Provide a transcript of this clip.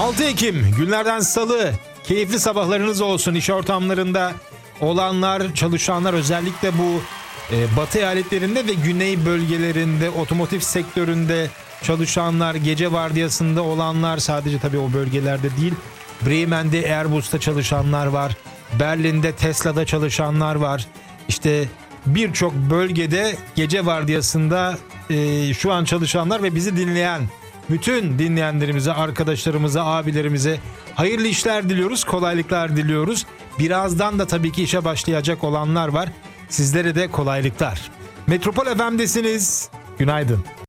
6 Ekim günlerden salı, keyifli sabahlarınız olsun. İş ortamlarında olanlar, çalışanlar, özellikle bu batı eyaletlerinde ve güney bölgelerinde, otomotiv sektöründe çalışanlar, gece vardiyasında olanlar, sadece tabii o bölgelerde değil, Bremen'de Airbus'ta çalışanlar var, Berlin'de Tesla'da çalışanlar var. İşte birçok bölgede gece vardiyasında şu an çalışanlar ve bizi dinleyen bütün dinleyenlerimize, arkadaşlarımıza, abilerimize hayırlı işler diliyoruz, kolaylıklar diliyoruz. Birazdan da tabii ki işe başlayacak olanlar var. Sizlere de kolaylıklar. Metropol FM'desiniz. Günaydın.